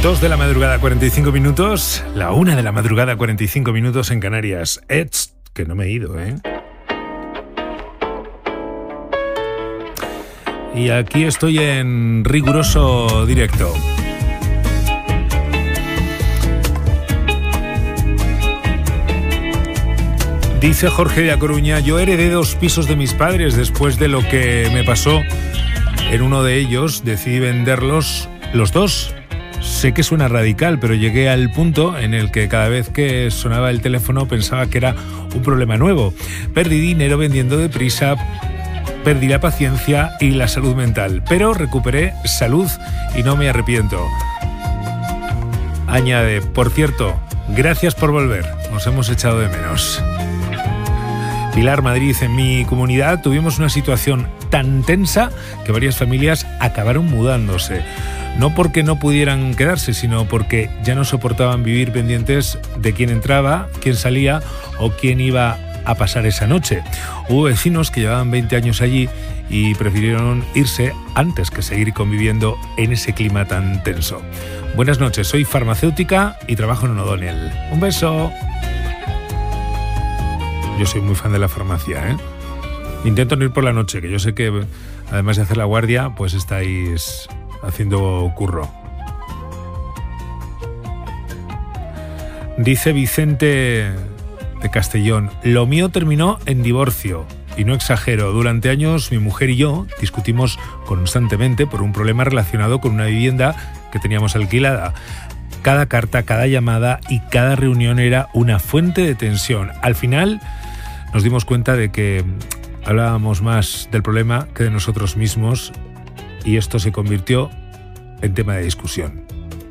2 de la madrugada, 45 minutos. La 1 de la madrugada, 45 minutos en Canarias. Que no me he ido, ¿eh? Y aquí estoy en riguroso directo. Dice Jorge de A Coruña: yo heredé 2 pisos de mis padres. Después de lo que me pasó en uno de ellos, decidí venderlos los 2. Sé que suena radical, pero llegué al punto en el que cada vez que sonaba el teléfono pensaba que era un problema nuevo. Perdí dinero vendiendo deprisa, perdí la paciencia y la salud mental, pero recuperé salud y no me arrepiento. Añade: por cierto, gracias por volver, nos hemos echado de menos. Pilar Madrid: en mi comunidad tuvimos una situación tan tensa que varias familias acabaron mudándose. No porque no pudieran quedarse, sino porque ya no soportaban vivir pendientes de quién entraba, quién salía o quién iba a pasar esa noche. Hubo vecinos que llevaban 20 años allí y prefirieron irse antes que seguir conviviendo en ese clima tan tenso. Buenas noches, soy farmacéutica y trabajo en un O'Donnell. Un beso. Yo soy muy fan de la farmacia, ¿eh? Intento no ir por la noche, que yo sé que además de hacer la guardia, pues estáis haciendo curro. Dice Vicente de Castellón: lo mío terminó en divorcio. Y no exagero, durante años mi mujer y yo discutimos constantemente por un problema relacionado con una vivienda que teníamos alquilada. Cada carta, cada llamada y cada reunión era una fuente de tensión. Al final nos dimos cuenta de que hablábamos más del problema que de nosotros mismos, y esto se convirtió en tema de discusión.